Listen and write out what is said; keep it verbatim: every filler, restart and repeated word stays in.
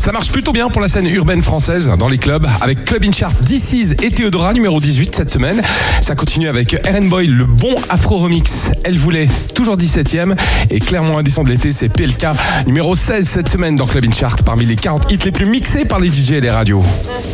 Ça marche plutôt bien pour la scène urbaine française dans les clubs, avec Club In Chart, This Is et Théodora, numéro dix-huit cette semaine. Ça continue avec Eren Boy, le bon Afro Remix. Elle voulait, toujours dix-septième. Et clairement, un des sons de l'été, c'est P L K, numéro seize cette semaine dans Club In Chart, parmi les quarante hits les plus mixés par les D J et les radios.